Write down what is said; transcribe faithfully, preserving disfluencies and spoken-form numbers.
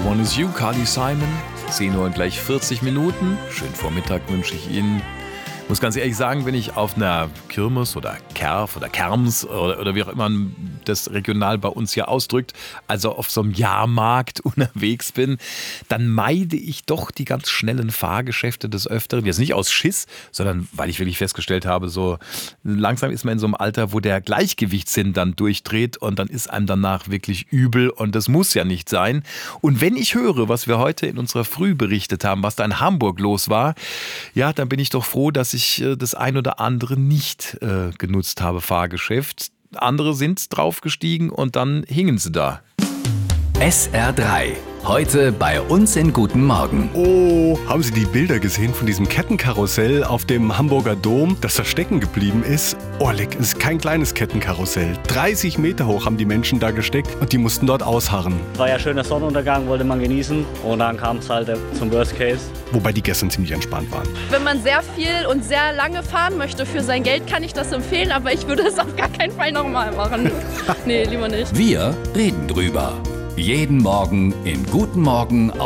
One Is You, Carly Simon. zehn Uhr und gleich vierzig Minuten. Schönen Vormittag wünsche ich Ihnen. Ich muss ganz ehrlich sagen, wenn ich auf einer Kirmes oder Kerf oder Kerms oder, oder wie auch immer man das regional bei uns hier ausdrückt, also auf so einem Jahrmarkt unterwegs bin, dann meide ich doch die ganz schnellen Fahrgeschäfte des Öfteren. Jetzt nicht aus Schiss, sondern weil ich wirklich festgestellt habe, so langsam ist man in so einem Alter, wo der Gleichgewichtssinn dann durchdreht und dann ist einem danach wirklich übel und das muss ja nicht sein. Und wenn ich höre, was wir heute in unserer Früh berichtet haben, was da in Hamburg los war, ja, dann bin ich doch froh, dass ich das ein oder andere nicht äh, genutzt habe, Fahrgeschäft. Andere sind draufgestiegen und dann hingen sie da. S R drei. Heute bei uns in Guten Morgen. Oh, haben Sie die Bilder gesehen von diesem Kettenkarussell auf dem Hamburger Dom, das da stecken geblieben ist? Oh, leck, es ist kein kleines Kettenkarussell. dreißig Meter hoch haben die Menschen da gesteckt und die mussten dort ausharren. War ja schöner Sonnenuntergang, wollte man genießen und dann kam es halt zum Worst Case. Wobei die gestern ziemlich entspannt waren. Wenn man sehr viel und sehr lange fahren möchte für sein Geld, kann ich das empfehlen, aber ich würde es auf gar keinen Fall nochmal machen. Nee, lieber nicht. Wir reden drüber. Jeden Morgen in Guten Morgen